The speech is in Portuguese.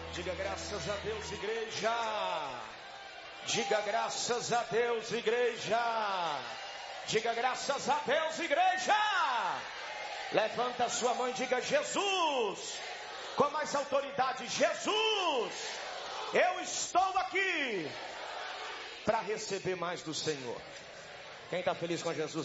Diga graças a Deus, igreja. Diga graças a Deus, igreja. Diga graças a Deus, igreja. Levanta a sua mão e diga: Jesus. Com mais autoridade: Jesus, eu estou aqui para receber mais do Senhor. Quem está feliz com Jesus?